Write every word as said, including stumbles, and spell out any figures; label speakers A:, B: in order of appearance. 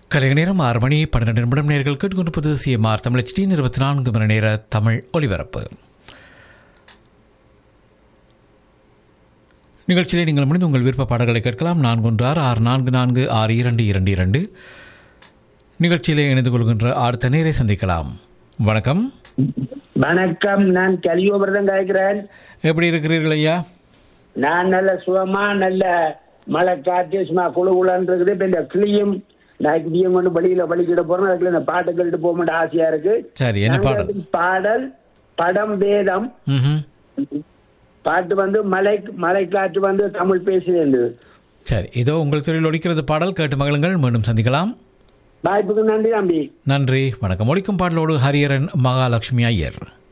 A: கலைய நேரம் ஆறு மணி பன்னிரண்டு நிமிடம் நேர்கள் கேட்டுக்கொண்டிருப்பது சிஎம்ஆர் தமிழ் டி இருபத்தி நான்கு மணி நேர தமிழ் ஒலிபரப்பு நிகழ்ச்சியிலே நீங்கள் முடிந்து உங்கள் விருப்ப பாடல்களை கேட்கலாம். நான்கு ஒன்று ஆறு ஆறு நான்கு நான்கு ஆறு இரண்டு இரண்டு இரண்டு நிகழ்ச்சியிலே இணைந்து கொள்கின்ற அடுத்த நேரை சந்திக்கலாம். வணக்கம்.
B: வணக்கம், நான் கலியோபுரம் கேட்கிறேன்.
A: எப்படி இருக்கிறீர்கள் ஐயா?
B: நான் நல்ல சுகமா, நல்ல மழை காற்று சும்மா குழு குழான் இருக்குது. இப்ப இந்த கிளியும் நாய்க்குட்டியும் கொண்டு வெளியில வலிக்கிட போறோம். அதுக்குள்ள இந்த பாட்டு கேட்டு போக மாட்டேன் ஆசையா இருக்கு.
A: சரி, என்ன பாடல்?
B: பாடல் படம் வேதம். பாட்டு வந்து மலை மலை காற்று வந்து தமிழ் பேசுகிறது.
A: சரி, இதோ உங்கள் தொழில் ஒழிக்கிறது பாடல் கேட்டு மகளுங்கள். மீண்டும் சந்திக்கலாம்.
B: வாய்ப்புக்கு நன்றி தம்பி.
A: நன்றி, வணக்கம். ஒழிக்கும் பாடலோடு ஹரியரன் மகாலட்சுமி ஐயர்.